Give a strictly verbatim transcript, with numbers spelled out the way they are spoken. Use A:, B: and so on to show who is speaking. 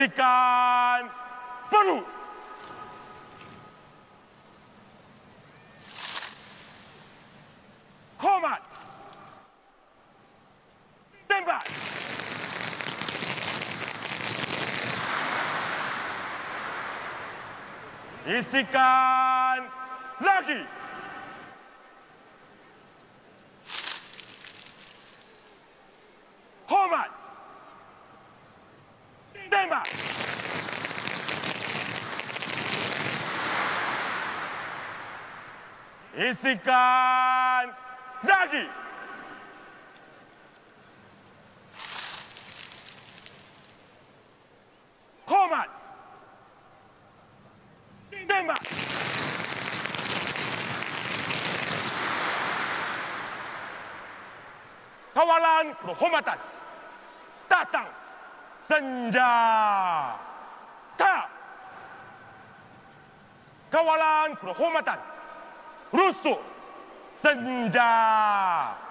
A: Ikan Peru. Hormat. Tembak. Isikan lagi. Hormat. Tembak. Isikan lagi. Hormat. Tembak. Kawalan kehormatan. Datang. Senjata. Kawalan kehormatan. Rusuk. Senjata.